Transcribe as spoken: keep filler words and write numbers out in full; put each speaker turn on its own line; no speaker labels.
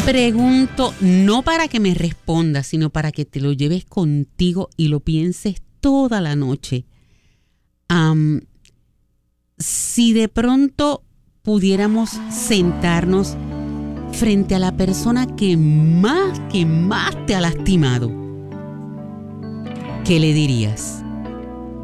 pregunto, no para que me respondas, sino para que te lo lleves contigo y lo pienses toda la noche. Um, si de pronto pudiéramos sentarnos frente a la persona que más, que más te ha lastimado, ¿qué le dirías?